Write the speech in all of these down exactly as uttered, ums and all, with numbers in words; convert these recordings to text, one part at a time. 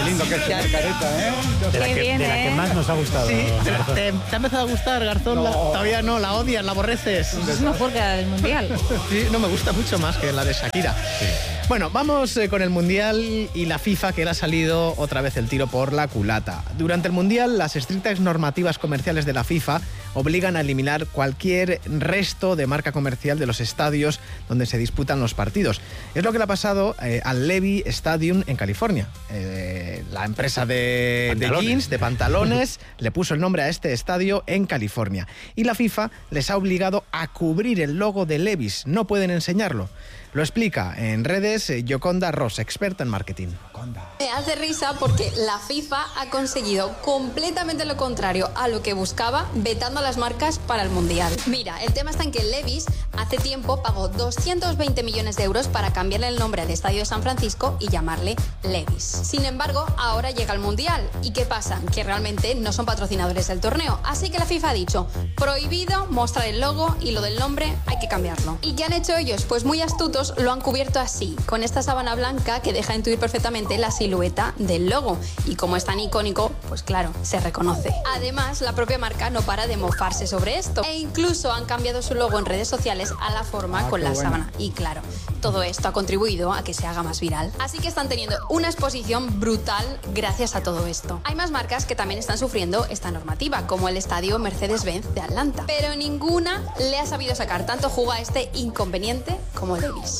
qué lindo que es tener careta, ¿eh? De la, que, bien, de la que ¿eh? más nos ha gustado. Sí, Garzón. ¿te, te ha empezado a gustar, Garzón? No. La- todavía no, la odias, la aborreces. Es mejor que la del Mundial. Sí, no me gusta mucho más que la de Shakira. Bueno, vamos eh, con el Mundial y la FIFA, que le ha salido otra vez el tiro por la culata. Durante el Mundial, las estrictas normativas comerciales de la FIFA obligan a eliminar cualquier resto de marca comercial de los estadios donde se disputan los partidos. Es lo que le ha pasado eh, al Levi Stadium en California. Eh, la empresa de, de Pantalones. jeans, de pantalones, le puso el nombre a este estadio en California. Y la FIFA les ha obligado a cubrir el logo de Levi's. No pueden enseñarlo. Lo explica en redes eh, Yoconda Ross, experta en marketing. Me hace risa porque la FIFA ha conseguido completamente lo contrario a lo que buscaba, vetando a las marcas para el Mundial. Mira, el tema está en que Levi's hace tiempo pagó doscientos veinte millones de euros para cambiarle el nombre al Estadio de San Francisco y llamarle Levi's. Sin embargo, ahora llega el Mundial. ¿Y qué pasa? Que realmente no son patrocinadores del torneo. Así que la FIFA ha dicho, prohibido mostrar el logo y lo del nombre hay que cambiarlo. ¿Y qué han hecho ellos? Pues muy astutos, lo han cubierto así, con esta sábana blanca que deja intuir perfectamente la silueta del logo. Y como es tan icónico, pues claro, se reconoce. Además, la propia marca no para de mofarse sobre esto. E incluso han cambiado su logo en redes sociales a la forma Ah, con qué la bueno. sábana. Y claro, todo esto ha contribuido a que se haga más viral. Así que están teniendo una exposición brutal gracias a todo esto. Hay más marcas que también están sufriendo esta normativa, como el estadio Mercedes-Benz de Atlanta. Pero ninguna le ha sabido sacar tanto jugo a este inconveniente como Levi's.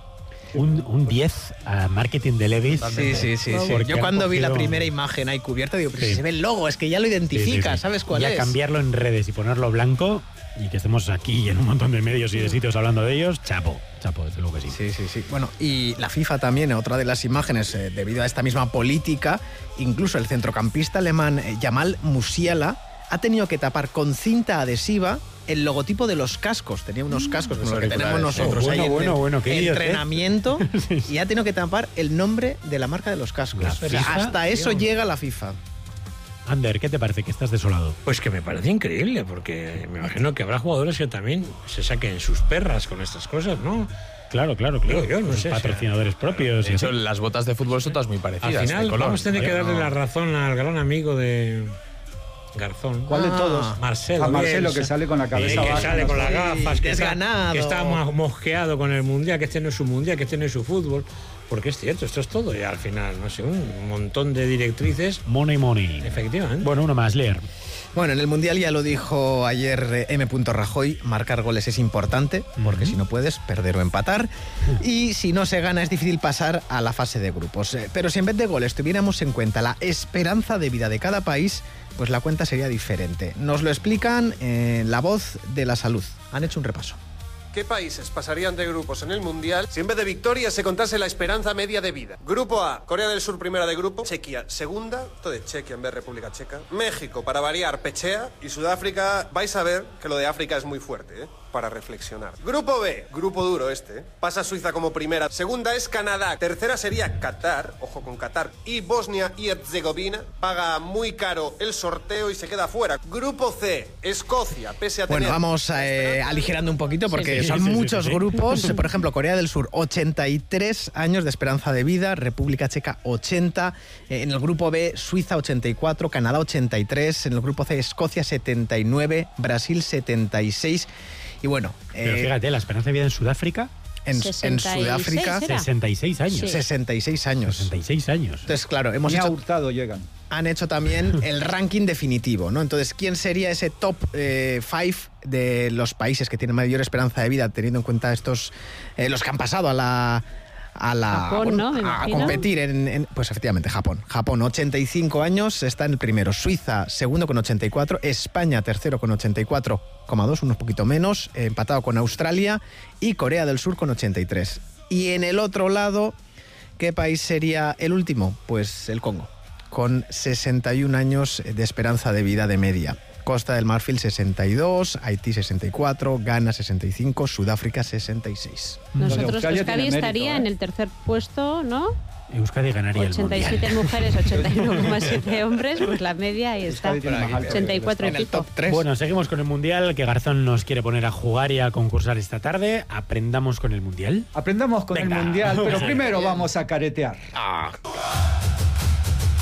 Un, un diez a marketing de Levi's. Sí, sí, sí. sí. Porque Yo han cuando vi la cogido- primera imagen ahí cubierta, digo, pero Sí. si se ve el logo, es que ya lo Sí, sí, identifica, sí. ¿sabes cuál y es? a cambiarlo en redes y ponerlo blanco y que estemos aquí en un montón de medios y de sitios hablando de ellos, chapo, chapo, desde luego que sí. Sí, sí, sí. Bueno, y la FIFA también, otra de las imágenes, eh, debido a esta misma política, incluso el centrocampista alemán eh, Jamal Musiala ha tenido que tapar con cinta adhesiva el logotipo de los cascos. Tenía unos cascos como Los los que tenemos auriculares, sí. nosotros Bueno, ahí en bueno, el bueno, qué idiotez. entrenamiento y ha tenido que tapar el nombre de la marca de los cascos. La O sea, FIFA, hasta eso tío. llega la FIFA. Ander, ¿qué te parece que estás desolado? Pues que me parece increíble, porque me imagino que habrá jugadores que también se saquen sus perras con estas cosas, ¿no? Claro, claro, claro. Digo yo, no Los sé, o sea, patrocinadores propios. De y hecho, así. las botas de fútbol son todas muy parecidas. Al final de color. vamos a tener que darle No. la razón al gran amigo de Garzón. ¿Cuál de Ah, todos? Marcelo. A Marcelo, Bielsa. que sale con la cabeza Sí, que baja. sale con las gafas, que está, desganado. que está mo- mosqueado con el mundial, que este no es su mundial, que este no es su fútbol. Porque es cierto, esto es todo. Y al final, no sé, un montón de directrices. Money, money. Efectivamente. Bueno, uno más, leer. Bueno, en el Mundial ya lo dijo ayer eh, M. Rajoy, marcar goles es importante, porque si no puedes, perder o empatar. Y si no se gana, es difícil pasar a la fase de grupos. Eh, Pero si en vez de goles tuviéramos en cuenta la esperanza de vida de cada país, pues la cuenta sería diferente. Nos lo explican en La Voz de la Salud. Han hecho un repaso. ¿Qué países pasarían de grupos en el Mundial si en vez de victoria se contase la esperanza media de vida? Grupo A, Corea del Sur primera de grupo, Chequia segunda, todo de Chequia en vez de República Checa, México, para variar, pechea, y Sudáfrica, vais a ver que lo de África es muy fuerte, ¿eh? Para reflexionar. Grupo B, grupo duro este, ¿eh? Pasa Suiza como primera, segunda es Canadá, tercera sería Qatar, ojo con Qatar, y Bosnia y Herzegovina, paga muy caro el sorteo y se queda fuera. Grupo C, Escocia, pese a tener... Bueno, vamos eh, aligerando un poquito porque sí, son sí, sí, muchos sí, sí. grupos. Por ejemplo, Corea del Sur, ochenta y tres años de esperanza de vida, República Checa, ochenta. Eh, en el grupo B, Suiza, ochenta y cuatro, Canadá, ochenta y tres. En el grupo C, Escocia, setenta y nueve, Brasil, setenta y seis. Y bueno, Pero eh, fíjate, la esperanza de vida en Sudáfrica, en, en sesenta y seis Sudáfrica, era. sesenta y seis años. Sí. sesenta y seis años. sesenta y seis años. Entonces, claro, hemos Ni a hecho, Hurtado llegan. han hecho también el ranking definitivo, ¿no? Entonces, ¿quién sería ese top cinco de los países que tienen mayor esperanza de vida, teniendo en cuenta estos, eh, los que han pasado a la... A, la, Japón, ¿no? Me a imagino. competir en, en- pues efectivamente Japón. Japón, ochenta y cinco años, está en el primero. Suiza, segundo con ochenta y cuatro. España, tercero con ochenta y cuatro coma dos, unos poquito menos, eh, empatado con Australia. Y Corea del Sur con ochenta y tres. Y en el otro lado, ¿qué país sería el último? Pues el Congo, con sesenta y un años de esperanza de vida de media. Costa del Marfil sesenta y dos, Haití sesenta y cuatro, Ghana sesenta y cinco, Sudáfrica sesenta y seis. Nosotros, Australia Euskadi tiene estaría mérito, ¿eh? en el tercer puesto, ¿no? Euskadi ganaría el ochenta y mundial. siete mujeres, ochenta y uno coma siete hombres, pues la media ahí está. Euskadi tiene más alto ochenta y cuatro y En el pico. top tres. Bueno, seguimos con el mundial que Garzón nos quiere poner a jugar y a concursar esta tarde. Aprendamos con el mundial. Aprendamos con Venga. el Mundial, pero Sí. primero vamos a caretear.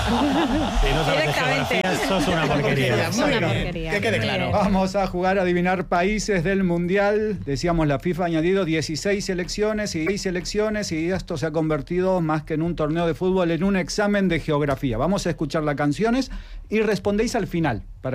Si no sabes de geografía, sos una porquería. Es una porquería. Que quede Muy claro. bien. Vamos a jugar a adivinar países del Mundial. Decíamos, la FIFA ha añadido dieciséis selecciones y seis selecciones y esto se ha convertido más que en un torneo de fútbol, en un examen de geografía. Vamos a escuchar las canciones y respondéis al final. Para